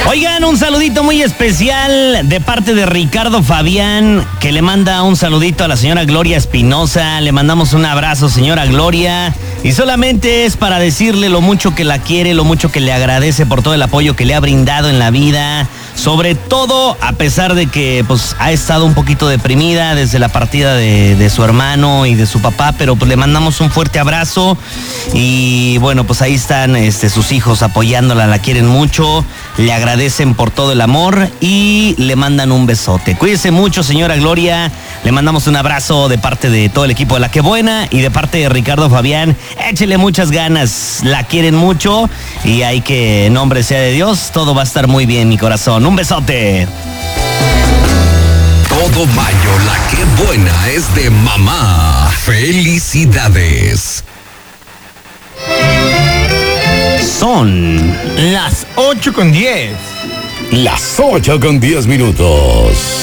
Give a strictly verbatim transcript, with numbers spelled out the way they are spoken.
Oigan, un saludito muy especial de parte de Ricardo Fabián, que le manda un saludito a la señora Gloria Espinosa. Le mandamos un abrazo, señora Gloria. Y solamente es para decirle lo mucho que la quiere, lo mucho que le agradece por todo el apoyo que le ha brindado en la vida. Sobre todo, a pesar de que pues ha estado un poquito deprimida desde la partida de, de su hermano y de su papá, pero pues le mandamos un fuerte abrazo. Y bueno, pues ahí están este, sus hijos apoyándola, la quieren mucho, le agradecen por todo el amor y le mandan un besote. Cuídese mucho, señora Gloria. Le mandamos un abrazo de parte de todo el equipo de La Que Buena y de parte de Ricardo Fabián. Échele muchas ganas, la quieren mucho y hay que, en nombre sea de Dios, todo va a estar muy bien, mi corazón. Un besote. Todo mayo, La Que Buena es de mamá. ¡Felicidades! Son las ocho con diez. Las ocho con diez minutos.